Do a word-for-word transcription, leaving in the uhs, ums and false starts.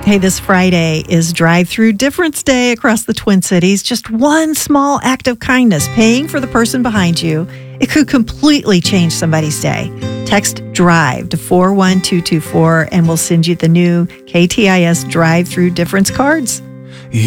Hey, this Friday is Drive-Through Difference Day across the Twin Cities. Just one small act of kindness, paying for the person behind you, it could completely change somebody's day. Text DRIVE to four one two two four and we'll send you the new K T I S Drive-Through Difference cards.